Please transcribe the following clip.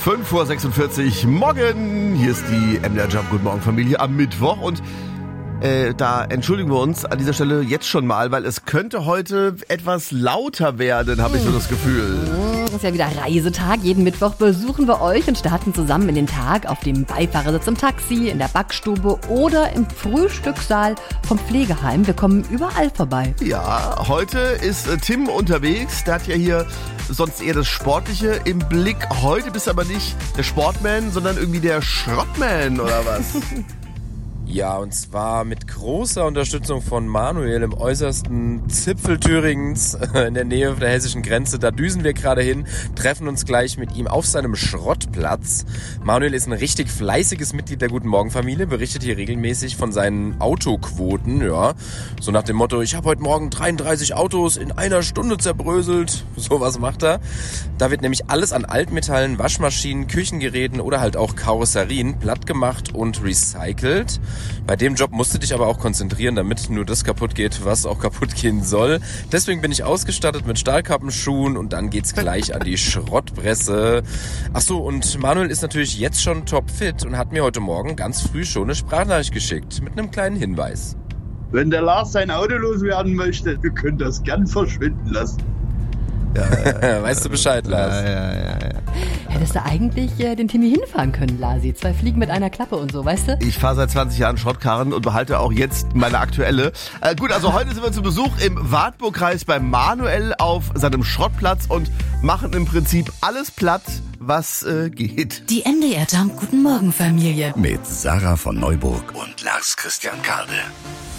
5:46 Uhr morgen. Hier ist die MDR Jump Guten Morgen Familie am Mittwoch und da entschuldigen wir uns an dieser Stelle jetzt schon mal, weil es könnte heute etwas lauter werden, habe ich so das Gefühl. Es ist ja wieder Reisetag. Jeden Mittwoch besuchen wir euch und starten zusammen in den Tag auf dem Beifahrersitz im Taxi, in der Backstube oder im Frühstückssaal vom Pflegeheim. Wir kommen überall vorbei. Ja, heute ist Tim unterwegs. Der hat ja hier sonst eher das Sportliche im Blick. Heute bist du aber nicht der Sportman, sondern irgendwie der Schrottman oder was? Ja, und zwar mit großer Unterstützung von Manuel im äußersten Zipfel Thüringens in der Nähe der hessischen Grenze. Da düsen wir gerade hin, treffen uns gleich mit ihm auf seinem Schrottplatz. Manuel ist ein richtig fleißiges Mitglied der Guten Morgen Familie, berichtet hier regelmäßig von seinen Autoquoten. Ja, so nach dem Motto, ich habe heute Morgen 33 Autos in einer Stunde zerbröselt. Sowas macht er. Da wird nämlich alles an Altmetallen, Waschmaschinen, Küchengeräten oder halt auch Karosserien platt gemacht und recycelt. Bei dem Job musst du dich aber auch konzentrieren, damit nur das kaputt geht, was auch kaputt gehen soll. Deswegen bin ich ausgestattet mit Stahlkappenschuhen und dann geht's gleich an die Schrottpresse. Achso, und Manuel ist natürlich jetzt schon topfit und hat mir heute Morgen ganz früh schon eine Sprachnachricht geschickt mit einem kleinen Hinweis. Wenn der Lars sein Auto loswerden möchte, wir können das gern verschwinden lassen. Ja. Weißt du Bescheid, Lars? Ja. Hättest du eigentlich den Timmy hinfahren können, Lasi. 2 Fliegen mit einer Klappe und so, weißt du? Ich fahre seit 20 Jahren Schrottkarren und behalte auch jetzt meine aktuelle. Gut, also heute sind wir zu Besuch im Wartburgkreis bei Manuel auf seinem Schrottplatz und machen im Prinzip alles platt, was geht. Die MDR Jump Guten Morgen Familie. Mit Sarah von Neuburg und Lars Christian Kade.